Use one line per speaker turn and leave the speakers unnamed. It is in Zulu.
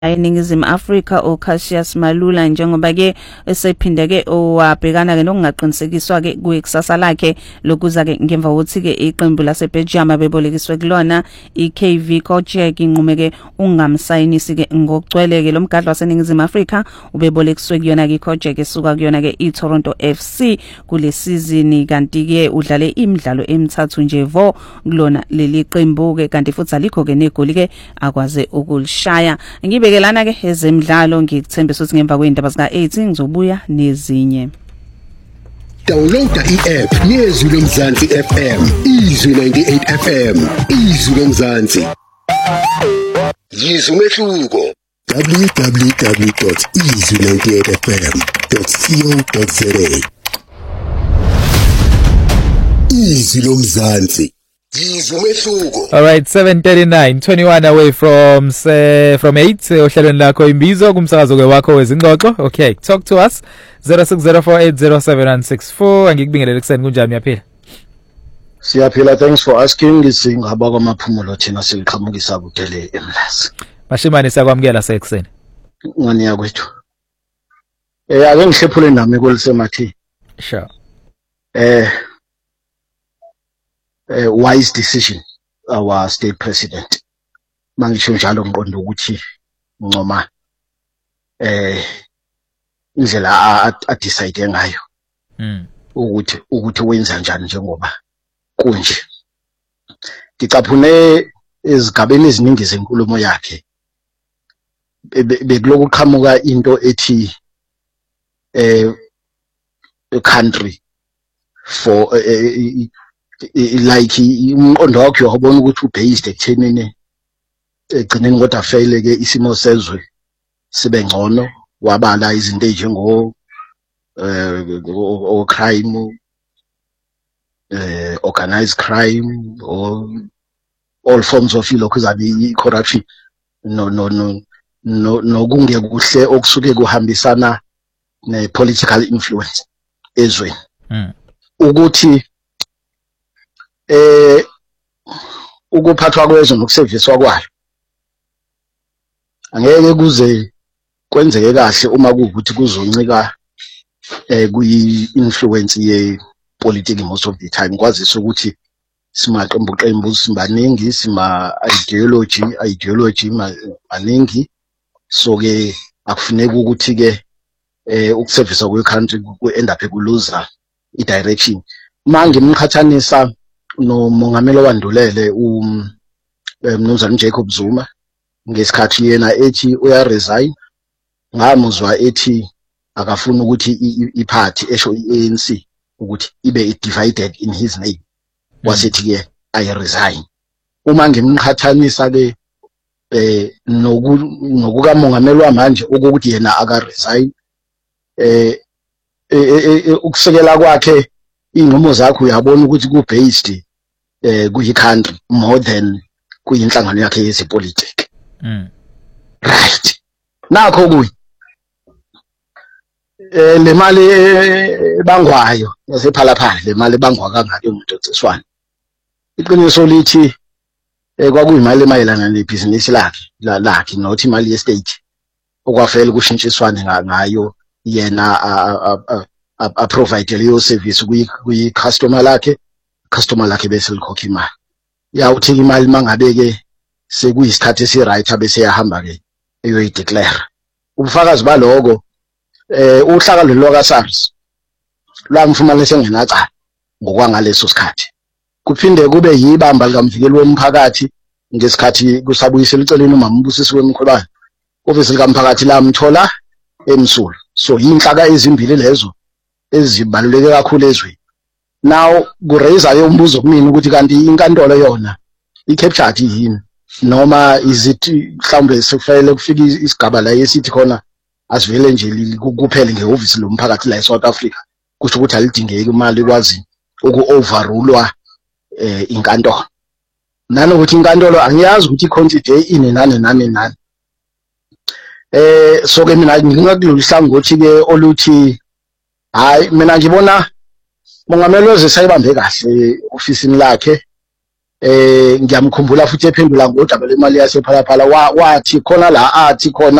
eNingizimu Afrika uCassius Malula njengoba ke esephinde ke owabhekana ke nokungaqinisekiswa ke kuyikusasa lakhe lokuza ke ngemva kokuthi ke iqembu laseBelgium bebolekiswe kulona iKV Kojek inqume ke ungamsayinisi ke ngokugcwele ke lomgadlo waseNingizimu Afrika ubebolekiswe kuyona ke iKojek esuka kuyona ke iToronto FC kule season kanti ke udlale imidlalo emithathu nje vo kulona leli qembu ke kanti futhi alikho ke negoli ke akwaze ukulishaya. Ngibekelana ke ezemidlalo ngikuthembisa ukuthi ngemva kweindaba zika8 ngizobuya nezinye.
Downloada i-app Nezwi loMzansi FM, Izwi 98 FM, Izwi loMzansi. Yizwa umehluko www.izwi98fm.co.za. Izwi loMzansi.
All right, 7:39, 21 away from 8 ohlelweni lakho imbizo kumsakazo ke wakho wezingxoxo. Okay, talk to us 0604807164. Angikubingelele kuseni kunjani yaphila?
Siyaphila, thanks for asking. Ngizingaba kwamaphumulo thina siliqhamukisa kudele eMlazi.
Mashimane siyakwamukela sekuseni.
Ngani yakwethu. Ake ngihlephule nami kolisemathi.
Sure.
Wise decision our state president mangisho njalo ngiqonda ukuthi ngcoma indlela a decide ngayo ukuthi wenza njani njengoba kunje. Ngicaphune ezigabeni eziningi zenkulumo yakhe bekuloku qhamuka into ethi a country for like umqondo wakhe uyabona ukuthi ubased ekuthenini egcineni kodwa faile ke isimo sezwe sibe ngcono, wabala izinto ezinjengo crime, organized crime, or all forms of ilokhu corruption no kungekuhle okusuke kuhambisana ne political influence ezweni. Ukuthi ukuphathwa kwezwe nokuserviswa kwayo angeke kuze kwenzeke kahle uma kuwukuthi kuzoncika kuyi-influence ye-politics most of the time. Kwazisa ukuthi simaqembu sibaningi, ideology maningi, so ke akufuneki ukuthi ke ukuservisa kwe-country ku-end up kuluza i-direction. Manje ngimqhathanisa nomongameli owandulele uMnumzane Jacob Zuma ngesikhathi yena ethi uyaresign, ngamuzwa ethi akafuna ukuthi iparty esho iANC ukuthi ibe divided in his name, wasethi ke I resign. Uma ngimqhathanisa ke nokukamongameli wamanje ukuthi yena aka resign, ukusekela kwakhe inqumo zakhe uyabona ukuthi ku-based kuyi-country more than kuyinhlangano yakhe yezepolitiki. Right. Nakho kuyi le mali ebangwayo yasephalaphala, le mali ebangwa kangaka umuntu ociswana. Iqiniso lithi kwakuyimali emayelana nebhizinisi lakhe nothi imali ye-state okwafela kushintshiswane ngayo yena provide leyo service kuyi-customer lakhe bese likhokha imali. Yawuthi imali mangabe ke sekuyisikhathi esi-right bese yahamba ke eyoyideclare. Ubufakazi baloko uhlaka lwaka-SARS lwangifumana sengenacala ngokwangaleso sikhathi. Kuphinde kube yibamba likamvikeli womphakathi ngesikhathi kusabuyisela iceleni uMama uMbusisi weMkhwebane, ofisi likamphakathi lamthola eMsulu. So yinhlaka ezimbili lezo ezibaluleke kakhulu ezweni. Now kuraise ke umbuzo kumina ukuthi kanti inkantolo yona i-captured yini, noma izithi mhlawumbe sekufanele kufike isigaba la yesithi khona asivele nje kuphele ngehhovisi lomphakathi la eSouth Africa, kusho ukuthi alidingeki imali ikwazi uku-overrulwa inkantolo. Nanokuthi inkantolo angiyazi ukuthi i-consider ini nani. So ke mina ngingakululisa ngokuthi ke oluthi hayi mina ngibona mongameli wezwe sayibambe kahle ofisini lakhe ngiyamkhumbula futhi ephendula ngodaba lemali yasephalaphala wathi khona la athi khona